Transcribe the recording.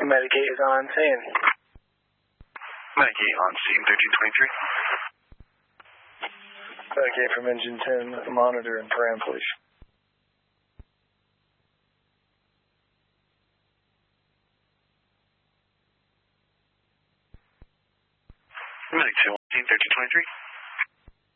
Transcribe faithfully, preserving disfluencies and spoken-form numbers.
Medicate is on scene. Medicate on scene, thirteen twenty-three. Medicate from engine ten, monitor and param, please. Medic two on scene, thirteen twenty-three.